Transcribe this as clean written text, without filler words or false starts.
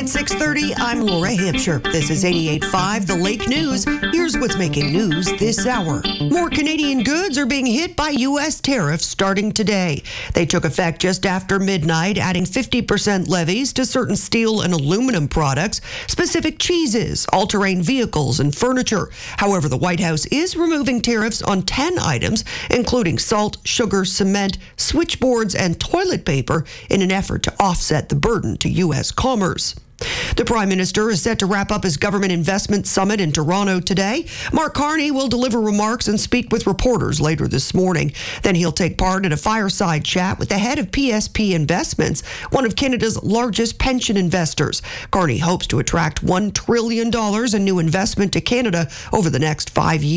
At 6:30, I'm Laura Hampshire. This is 88.5 The Lake News. Here's what's making news this hour. More Canadian goods are being hit by U.S. tariffs starting today. They took effect just after midnight, adding 50% levies to certain steel and aluminum products, specific cheeses, all-terrain vehicles, and furniture. However, the White House is removing tariffs on 10 items, including salt, sugar, cement, switchboards, and toilet paper, in an effort to offset the burden to U.S. commerce. The Prime Minister is set to wrap up his government investment summit in Toronto today. Mark Carney will deliver remarks and speak with reporters later this morning. Then he'll take part in a fireside chat with the head of PSP Investments, one of Canada's largest pension investors. Carney hopes to attract $1 trillion in new investment to Canada over the next 5 years.